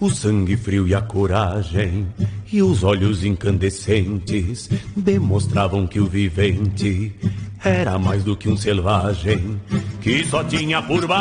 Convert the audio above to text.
o sangue frio e a coragem, e os olhos incandescentes demonstravam que o vivente era mais do que um selvagem, que só tinha por